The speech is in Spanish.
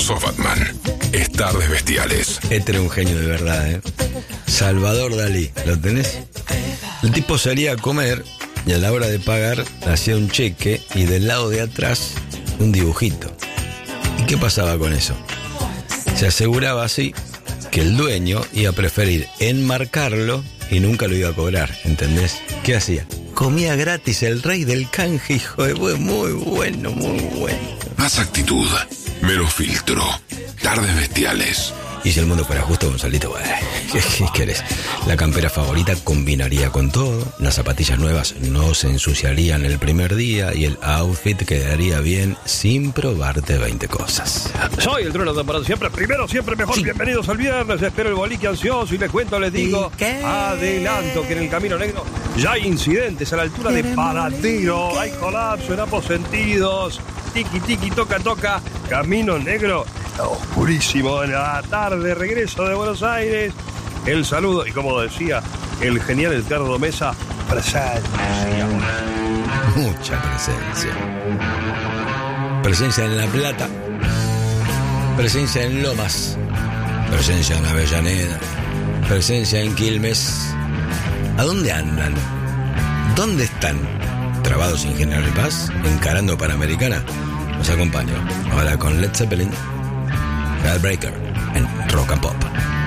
sos Batman. Es Tardes Bestiales. Este era un genio de verdad, ¿eh? Salvador Dalí, ¿lo tenés? El tipo salía a comer y a la hora de pagar hacía un cheque y del lado de atrás un dibujito. ¿Y qué pasaba con eso? Se aseguraba así que el dueño iba a preferir enmarcarlo y nunca lo iba a cobrar, ¿entendés? ¿Qué hacía? Comía gratis el rey del canje, hijo de... Muy bueno, muy bueno. Más actitud, menos filtro. Tardes Bestiales. Y si el mundo fuera justo, Gonzalito, ¿qué querés? La campera favorita combinaría con todo, las zapatillas nuevas no se ensuciarían el primer día y el outfit quedaría bien sin probarte 20 cosas. Soy el trueno temporal, siempre primero, siempre mejor. Sí. Bienvenidos al viernes, espero el bolique ansioso y les cuento, les digo, adelanto que en el Camino Negro ya hay incidentes a la altura de Paradero, hay colapso en ambos sentidos, tiki tiki, toca toca, Camino Negro. Oscurísimo en la tarde, regreso de Buenos Aires. El saludo, y como decía el genial Edgardo Mesa, presencia. Mucha presencia. Presencia en La Plata, presencia en Lomas, presencia en Avellaneda, presencia en Quilmes. ¿A dónde andan? ¿Dónde están? ¿Trabados en General Paz? ¿Encarando Panamericana? Los acompaño ahora con Led Zeppelin, Hellbreaker en Rock and Pop.